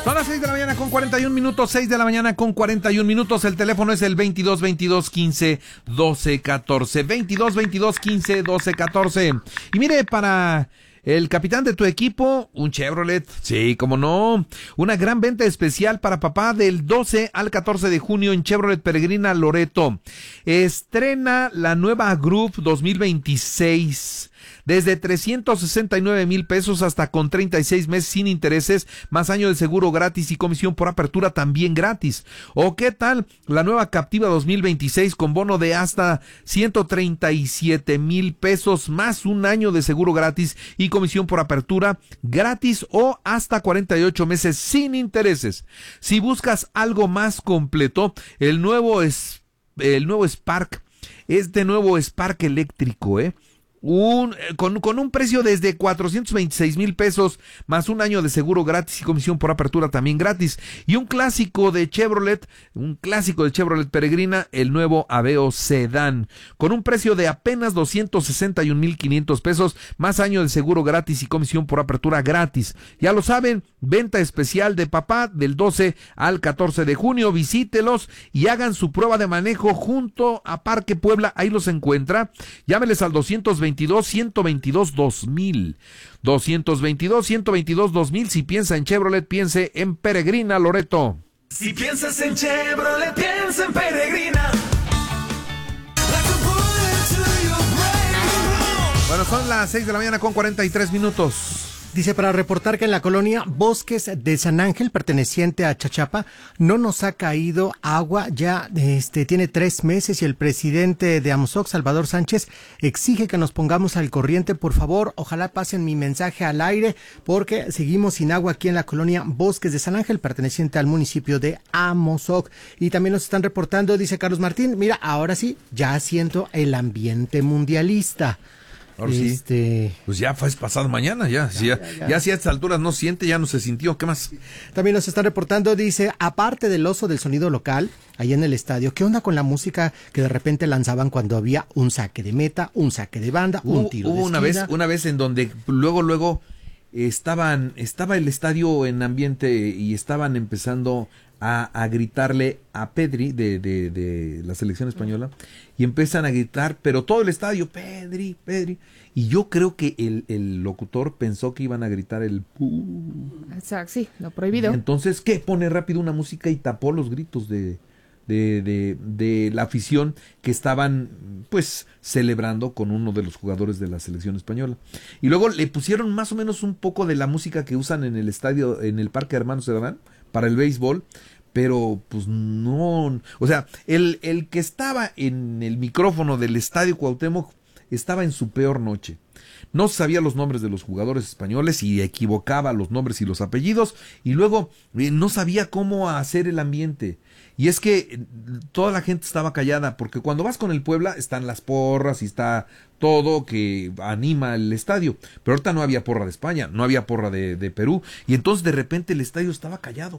Son las 6 de la mañana con 41 minutos, 6 de la mañana con 41 minutos. El teléfono es el 22 22 15 12 14. 22 22 15 12 14. Y mire, para el capitán de tu equipo, un Chevrolet. Sí, cómo no. Una gran venta especial para papá del 12 al 14 de junio en Chevrolet Peregrina Loreto. Estrena la nueva Groove 2026. Desde 369,000 pesos hasta con 36 meses sin intereses, más año de seguro gratis y comisión por apertura también gratis. ¿O qué tal la nueva Captiva 2026 con bono de hasta 137,000 pesos más un año de seguro gratis y comisión por apertura gratis o hasta 48 meses sin intereses? Si buscas algo más completo, el nuevo Spark, este nuevo Spark eléctrico, con un precio desde 426,000 pesos, más un año de seguro gratis y comisión por apertura también gratis. Y un clásico de Chevrolet Peregrina, el nuevo Aveo Sedán, con un precio de apenas 261,500 pesos, más año de seguro gratis y comisión por apertura gratis. Ya lo saben, venta especial de papá del 12 al 14 de junio. Visítelos y hagan su prueba de manejo junto a Parque Puebla. Ahí los encuentra. Llámeles al 222-122-2000. 222-122-2000. Si piensa en Chevrolet, piense en Peregrina Loreto. Si piensas en Chevrolet, piensa en Peregrina. Bueno, son las 6 de la mañana con 43 minutos. Dice, para reportar que en la colonia Bosques de San Ángel, perteneciente a Chachapa, no nos ha caído agua, ya tiene 3 meses y el presidente de AMSOC, Salvador Sánchez, exige que nos pongamos al corriente. Por favor, ojalá pasen mi mensaje al aire, porque seguimos sin agua aquí en la colonia Bosques de San Ángel, perteneciente al municipio de AMSOC. Y también nos están reportando, dice Carlos Martín, mira, ahora sí, ya siento el ambiente mundialista. Ahora sí, pues ya fue pasado mañana, ya si a estas alturas no siente, ya no se sintió. ¿Qué más? También nos están reportando, dice, aparte del oso del sonido local, ahí en el estadio, ¿qué onda con la música que de repente lanzaban cuando había un saque de meta, un saque de banda, un tiro de esquina? Una vez en donde luego estaba el estadio en ambiente y estaban empezando a gritarle a Pedri de la selección española, y empiezan a gritar, pero todo el estadio, Pedri, y yo creo que el locutor pensó que iban a gritar el Exacto, sí, lo prohibido. Entonces, ¿qué? Pone rápido una música y tapó los gritos de la afición que estaban pues celebrando con uno de los jugadores de la selección española. Y luego le pusieron más o menos un poco de la música que usan en el estadio, en el Parque Hermano Cerdán, para el béisbol, pero pues no, o sea, el que estaba en el micrófono del Estadio Cuauhtémoc estaba en su peor noche. No sabía los nombres de los jugadores españoles y equivocaba los nombres y los apellidos, y luego no sabía cómo hacer el ambiente. Y es que toda la gente estaba callada, porque cuando vas con el Puebla están las porras y está todo que anima el estadio. Pero ahorita no había porra de España, no había porra de Perú. Y entonces de repente el estadio estaba callado.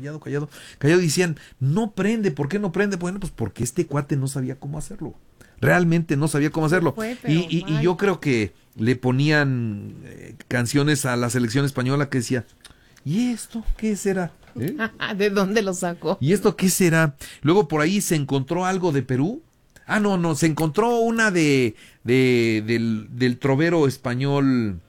Y decían, no prende, ¿por qué no prende? Bueno, pues porque este cuate no sabía cómo hacerlo. Realmente no sabía cómo hacerlo. Y yo creo que le ponían canciones a la selección española que decía, ¿y esto qué será? ¿De dónde lo sacó? ¿Y esto qué será? Luego por ahí se encontró algo de Perú. No, se encontró una del trovero español.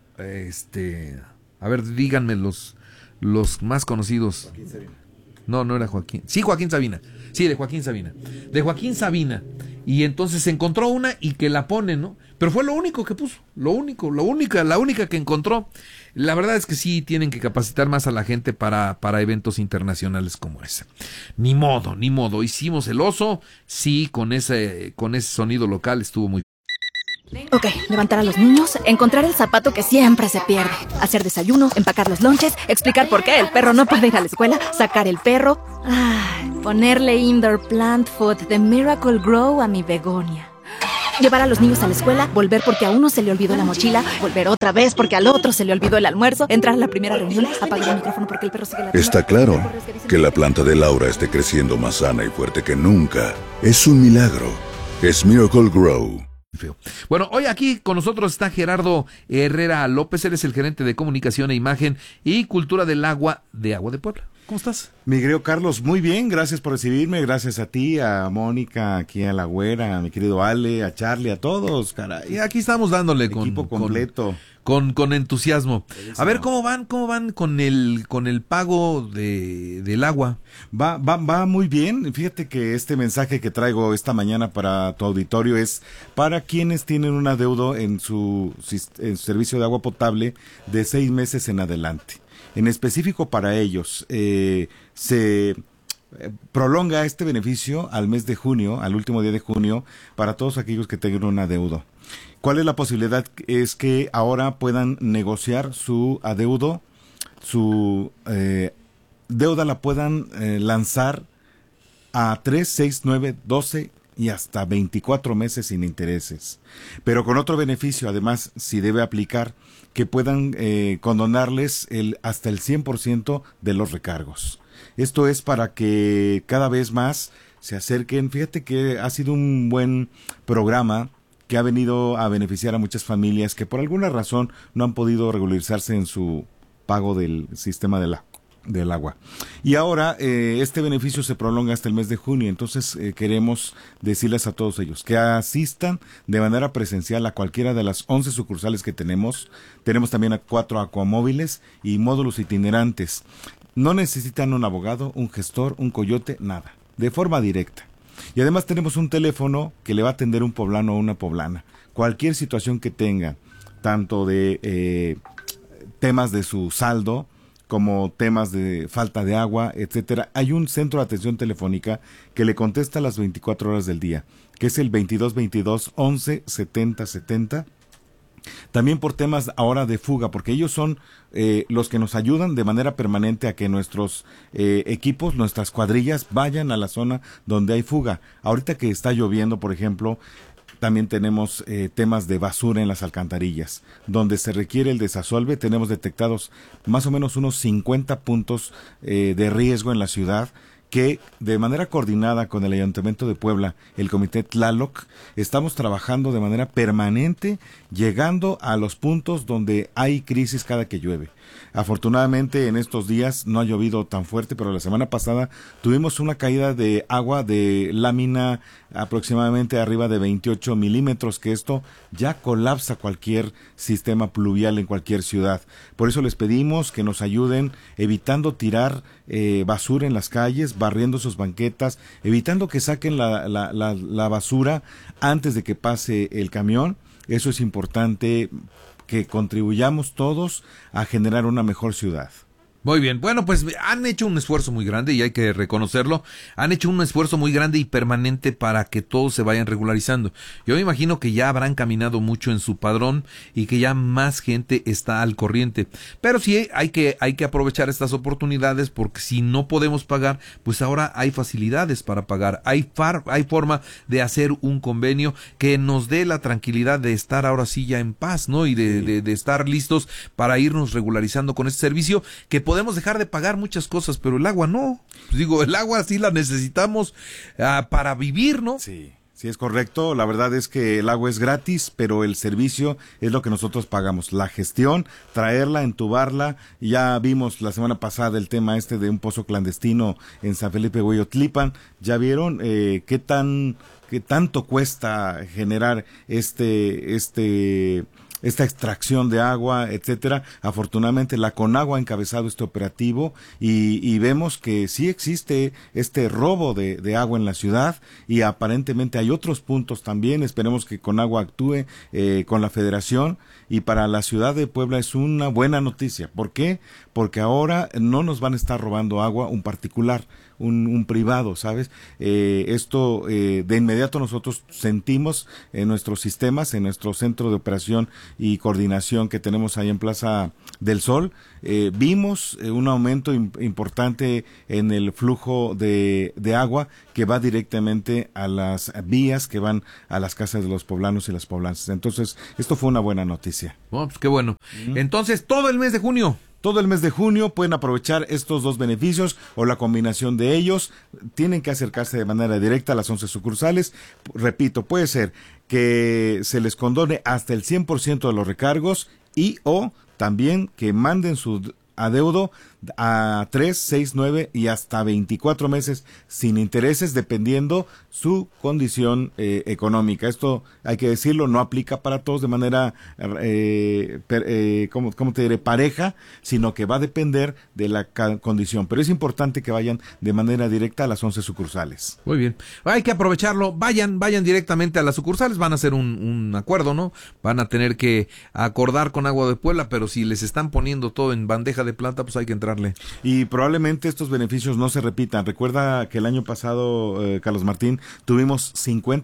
A ver, díganme los más conocidos. Joaquín Sabina. No era Joaquín. Sí, Joaquín Sabina. Sí, de Joaquín Sabina. De Joaquín Sabina. Y entonces se encontró una y que la pone, ¿no? Pero fue lo único que puso. La única que encontró. La verdad es que sí tienen que capacitar más a la gente para eventos internacionales como ese. Ni modo. Hicimos el oso. Sí, con ese sonido local estuvo muy. Ok, levantar a los niños, encontrar el zapato que siempre se pierde, hacer desayuno, empacar los lonches, explicar por qué el perro no puede ir a la escuela, sacar el perro, ponerle indoor plant food de Miracle Grow a mi begonia. Llevar a los niños a la escuela, volver porque a uno se le olvidó la mochila, volver otra vez porque al otro se le olvidó el almuerzo, entrar a la primera reunión, apagar el micrófono porque el perro sigue ladrando. Está claro que la planta de Laura esté creciendo más sana y fuerte que nunca. Es un milagro. Es Miracle Grow. Feo. Bueno, hoy aquí con nosotros está Gerardo Herrera López, él es el gerente de comunicación e imagen y cultura del agua de Puebla. ¿Cómo estás? Mi querido Carlos, muy bien, gracias por recibirme, gracias a ti, a Mónica, aquí a la güera, a mi querido Ale, a Charlie, a todos, caray. Y aquí estamos dándole Equipo completo. Con entusiasmo. A ver, ¿cómo van con el pago del agua? Va muy bien. Fíjate que este mensaje que traigo esta mañana para tu auditorio es para quienes tienen un adeudo en su servicio de agua potable de 6 meses en adelante. En específico para ellos, se prolonga este beneficio al mes de junio, al último día de junio, para todos aquellos que tengan un adeudo. ¿Cuál es la posibilidad? Es que ahora puedan negociar su adeudo, su deuda la puedan lanzar a 3, 6, 9, 12 y hasta 24 meses sin intereses. Pero con otro beneficio, además, si debe aplicar, que puedan condonarles hasta el 100% de los recargos. Esto es para que cada vez más se acerquen. Fíjate que ha sido un buen programa que ha venido a beneficiar a muchas familias que por alguna razón no han podido regularizarse en su pago del sistema del agua. Y ahora este beneficio se prolonga hasta el mes de junio, entonces queremos decirles a todos ellos que asistan de manera presencial a cualquiera de las 11 sucursales que tenemos. Tenemos también a 4 acuamóviles y módulos itinerantes. No necesitan un abogado, un gestor, un coyote, nada, de forma directa. Y además tenemos un teléfono que le va a atender un poblano o una poblana. Cualquier situación que tenga, tanto de temas de su saldo, como temas de falta de agua, etcétera. Hay un centro de atención telefónica que le contesta a las 24 horas del día, que es el 2222 11 70 70. También por temas ahora de fuga, porque ellos son los que nos ayudan de manera permanente a que nuestros equipos, nuestras cuadrillas vayan a la zona donde hay fuga. Ahorita que está lloviendo, por ejemplo, también tenemos temas de basura en las alcantarillas, donde se requiere el desasolve. Tenemos detectados más o menos unos 50 puntos de riesgo en la ciudad, que de manera coordinada con el Ayuntamiento de Puebla, el Comité Tlaloc, estamos trabajando de manera permanente, llegando a los puntos donde hay crisis cada que llueve. Afortunadamente en estos días no ha llovido tan fuerte, pero la semana pasada tuvimos una caída de agua de lámina aproximadamente arriba de 28 milímetros, que esto ya colapsa cualquier sistema pluvial en cualquier ciudad. Por eso les pedimos que nos ayuden evitando tirar basura en las calles, barriendo sus banquetas, evitando que saquen la basura antes de que pase el camión. Eso es importante, que contribuyamos todos a generar una mejor ciudad. Muy bien, bueno, pues han hecho un esfuerzo muy grande y hay que reconocerlo. Han hecho un esfuerzo muy grande y permanente para que todos se vayan regularizando. Yo me imagino que ya habrán caminado mucho en su padrón y que ya más gente está al corriente. Pero sí hay que aprovechar estas oportunidades, porque si no podemos pagar, pues ahora hay facilidades para pagar. Hay forma de hacer un convenio que nos dé la tranquilidad de estar ahora sí ya en paz, ¿no? Y de estar listos para irnos regularizando con este servicio, que podemos dejar de pagar muchas cosas, pero el agua no. Digo, el agua sí la necesitamos para vivir, ¿no? Sí, sí es correcto. La verdad es que el agua es gratis, pero el servicio es lo que nosotros pagamos. La gestión, traerla, entubarla. Ya vimos la semana pasada el tema de un pozo clandestino en San Felipe Hueyotlipan. Ya vieron qué tanto cuesta generar esta extracción de agua, etcétera. Afortunadamente la Conagua ha encabezado este operativo y vemos que sí existe este robo de agua en la ciudad, y aparentemente hay otros puntos también. Esperemos que Conagua actúe con la Federación, y para la ciudad de Puebla es una buena noticia. ¿Por qué? Porque ahora no nos van a estar robando agua un particular, un privado, ¿sabes? Esto de inmediato nosotros sentimos en nuestros sistemas, en nuestro centro de operación y coordinación que tenemos ahí en Plaza del Sol. Vimos un aumento importante en el flujo de agua que va directamente a las vías que van a las casas de los poblanos y las poblanas. Entonces, esto fue una buena noticia. Oh, pues qué bueno. Entonces, todo el mes de junio. Todo el mes de junio pueden aprovechar estos dos beneficios o la combinación de ellos. Tienen que acercarse de manera directa a las 11 sucursales. Repito, puede ser que se les condone hasta el 100% de los recargos y o también que manden su adeudo a 3, 6, 9 y hasta 24 meses sin intereses, dependiendo su condición económica. Esto, hay que decirlo, no aplica para todos de manera, ¿cómo te diré?, pareja, sino que va a depender de la condición. Pero es importante que vayan de manera directa a las 11 sucursales. Muy bien. Hay que aprovecharlo. Vayan directamente a las sucursales. Van a hacer un acuerdo, ¿no? Van a tener que acordar con Agua de Puebla, pero si les están poniendo todo en bandeja de plata, pues hay que entrarle. Y probablemente estos beneficios no se repitan. Recuerda que el año pasado, Carlos Martín, tuvimos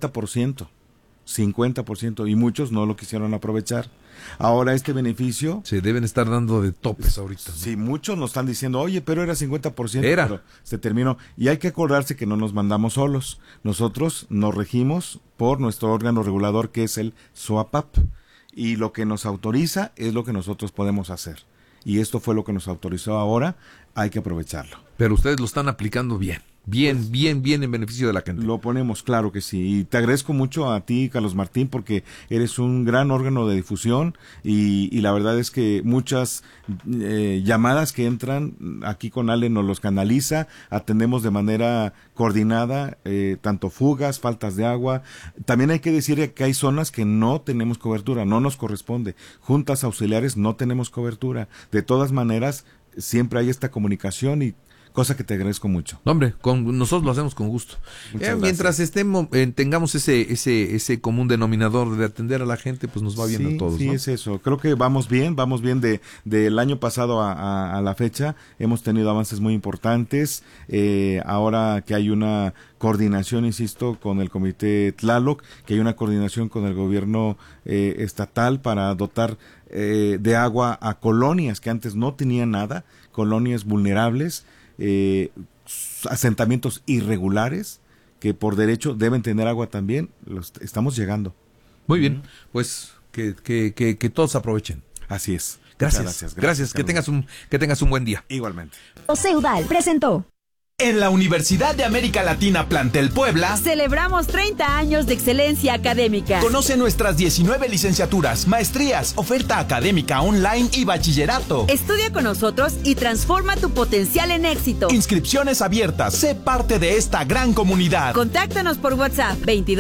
50%, y muchos no lo quisieron aprovechar. Ahora este beneficio... Se deben estar dando de topes ahorita, ¿no? Sí, muchos nos están diciendo, oye, pero era 50%, Era. pero se terminó. Y hay que acordarse que no nos mandamos solos. Nosotros nos regimos por nuestro órgano regulador, que es el SOAPAP. Y lo que nos autoriza es lo que nosotros podemos hacer. Y esto fue lo que nos autorizó ahora, hay que aprovecharlo. Pero ustedes lo están aplicando bien en beneficio de la gente. Lo ponemos, claro que sí. Y te agradezco mucho a ti, Carlos Martín, porque eres un gran órgano de difusión y la verdad es que muchas llamadas que entran aquí con Ale nos los canaliza, atendemos de manera coordinada, tanto fugas, faltas de agua. También hay que decir que hay zonas que no tenemos cobertura, no nos corresponde. Juntas auxiliares no tenemos cobertura. De todas maneras, siempre hay esta comunicación y cosa que te agradezco mucho. Hombre, nosotros lo hacemos con gusto. Mientras tengamos ese común denominador de atender a la gente, pues nos va bien a todos. Sí, ¿no? es eso. Creo que vamos bien del año pasado a la fecha. Hemos tenido avances muy importantes. Ahora que hay una coordinación, insisto, con el Comité Tlaloc, que hay una coordinación con el gobierno estatal para dotar de agua a colonias que antes no tenían nada, colonias vulnerables, asentamientos irregulares que por derecho deben tener agua también. Estamos llegando. Muy bien, pues que todos aprovechen. Así es. Gracias. Que tengas un buen día. Igualmente. Ceudal presentó. En la Universidad de América Latina Plantel Puebla Celebramos 30 años de excelencia académica. conoce nuestras 19 licenciaturas, maestrías, oferta académica online y bachillerato. Estudia con nosotros y transforma tu potencial en éxito. Inscripciones abiertas. Sé parte de esta gran comunidad. Contáctanos por WhatsApp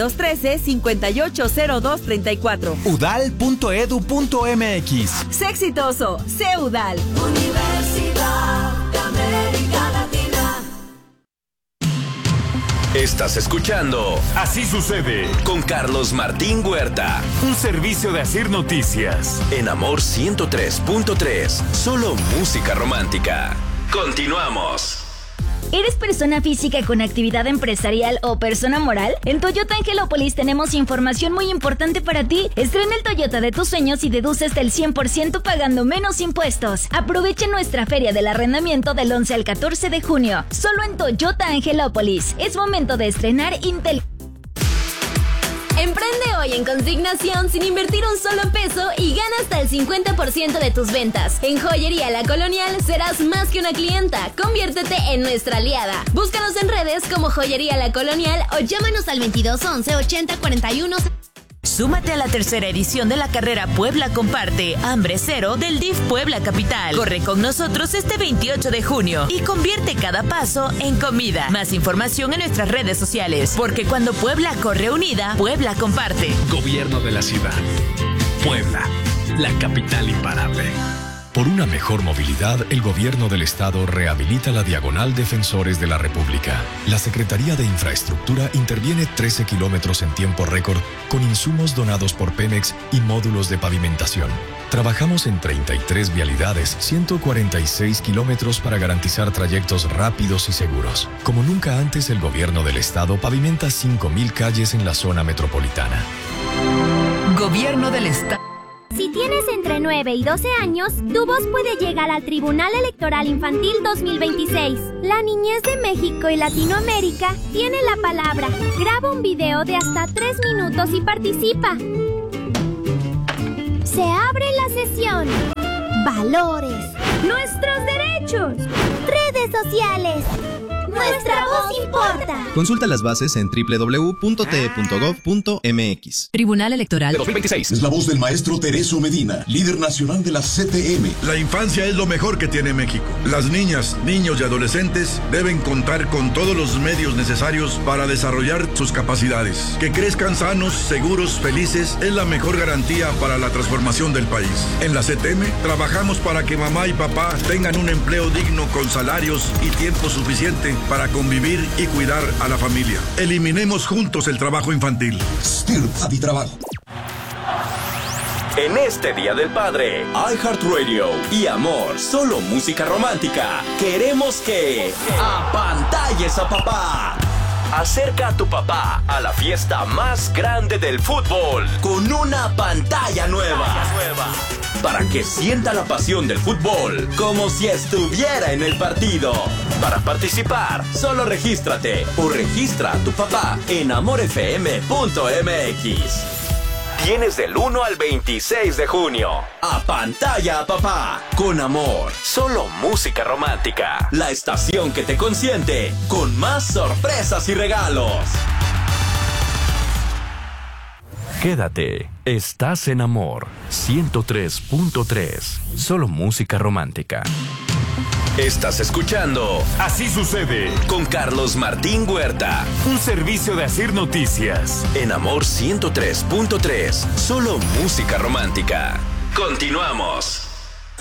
2213-580234. udal.edu.mx. Sé exitoso, sé UDAL. Universidad de América Latina. Estás escuchando Así sucede con Carlos Martín Huerta un servicio de Asir Noticias en Amor 103.3. Solo música romántica. Continuamos. ¿Eres persona física con actividad empresarial o persona moral? En Toyota Angelópolis tenemos información muy importante para ti. Estrena el Toyota de tus sueños y deduce hasta el 100% pagando menos impuestos. Aprovecha nuestra feria del arrendamiento del 11 al 14 de junio. Solo en Toyota Angelópolis. Es momento de estrenar Intel. Emprende hoy en consignación sin invertir un solo peso y gana hasta el 50% de tus ventas. En Joyería La Colonial serás más que una clienta. Conviértete en nuestra aliada. Búscanos en redes como Joyería La Colonial o llámanos al 2211 8041. Súmate a la tercera edición de la carrera Puebla Comparte, Hambre Cero del DIF Puebla Capital. Corre con nosotros este 28 de junio y convierte cada paso en comida. Más información en nuestras redes sociales, porque cuando Puebla corre unida, Puebla comparte. Gobierno de la ciudad. Puebla, la capital imparable. Por una mejor movilidad, el Gobierno del Estado rehabilita la Diagonal Defensores de la República. La Secretaría de Infraestructura interviene 13 kilómetros en tiempo récord con insumos donados por Pemex y módulos de pavimentación. Trabajamos en 33 vialidades, 146 kilómetros para garantizar trayectos rápidos y seguros. Como nunca antes, el Gobierno del Estado pavimenta 5,000 calles en la zona metropolitana. Gobierno del Estado. Si tienes entre 9 y 12 años, tu voz puede llegar al Tribunal Electoral Infantil 2026. La niñez de México y Latinoamérica tiene la palabra. Graba un video de hasta 3 minutos y participa. Se abre la sesión. Valores, Nuestros derechos. Redes sociales. Nuestra voz importa. Consulta las bases en www.te.gov.mx. Tribunal Electoral de 2026. Es la voz del maestro Tereso Medina, líder nacional de la CTM. La infancia es lo mejor que tiene México. Las niñas, niños y adolescentes deben contar con todos los medios necesarios para desarrollar sus capacidades. Que crezcan sanos, seguros, felices es la mejor garantía para la transformación del país. En la CTM trabajamos para que mamá y papá tengan un empleo digno con salarios y tiempo suficiente para convivir y cuidar a la familia. Eliminemos juntos el trabajo infantil. STIRP a mi trabajo. En este Día del Padre, iHeartRadio y Amor, solo música romántica, queremos que apantalles a papá. Acerca a tu papá a la fiesta más grande del fútbol con una pantalla nueva. Para que sienta la pasión del fútbol como si estuviera en el partido. Para participar, solo regístrate o registra a tu papá en amorfm.mx. Tienes del 1 al 26 de junio. Apantalla a papá con Amor. Solo música romántica. La estación que te consiente con más sorpresas y regalos. Quédate. Estás en Amor 103.3. Solo música romántica. Estás escuchando Así sucede con Carlos Martín Huerta. Un servicio de Asir Noticias. En Amor 103.3. Solo música romántica. Continuamos.